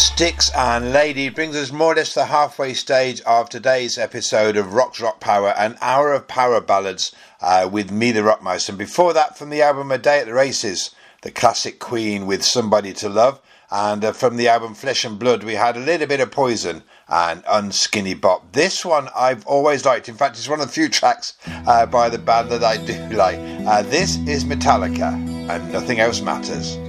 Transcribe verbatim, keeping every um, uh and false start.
Styx and Lady brings us more or less the halfway stage of today's episode of Rock's Rock Power, an hour of power ballads uh, with me, the Rock Mouse. And before that, from the album A Day at the Races, the classic Queen with Somebody to Love. And uh, from the album Flesh and Blood, we had a little bit of Poison and Unskinny Bop. This one I've always liked. In fact, it's one of the few tracks uh, by the band that I do like. Uh, this is Metallica, and Nothing Else Matters.